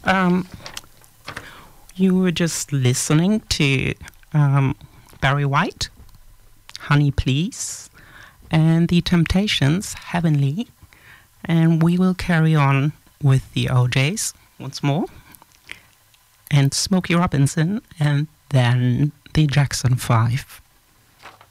Um, you were just listening to Barry White, Honey Please, and The Temptations, Heavenly. And we will carry on with the OJs once more, and Smokey Robinson, and then the Jackson 5.